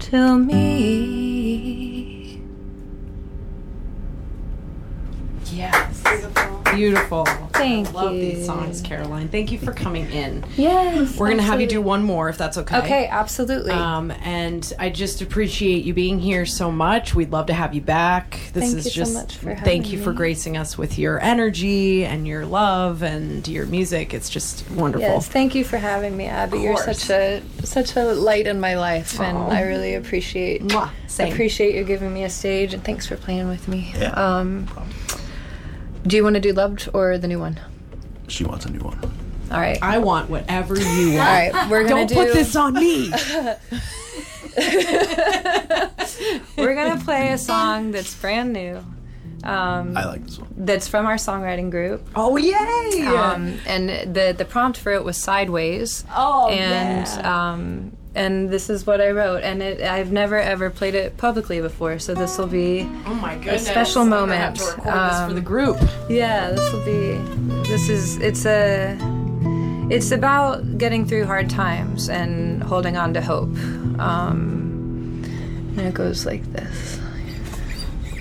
tell me. Yes. Beautiful. Thank I love you. these songs, Caroline. Thank you for coming in. Yes. We're going to have you do one more if that's okay. Okay, absolutely. And I just appreciate you being here so much. We'd love to have you back. Thank you so much for having thank you for me. gracing us with your energy and your love and your music. It's just wonderful. Yes, thank you for having me, Abby. You're such a light in my life, and I really appreciate Same. you giving me a stage, and thanks for playing with me. Yeah. Do you want to do Loved or the new one? She wants a new one. All right. I want whatever you want. All right, we're gonna Don't put this on me. We're gonna play a song that's brand new. I like this one. That's from our songwriting group. Oh, yay! And the prompt for it was Sideways. Oh, and this is what I wrote, and I've never ever played it publicly before, so this will be oh my goodness. a special I'm moment. gonna have to record this for the group. Yeah, it's about getting through hard times and holding on to hope. And it goes like this.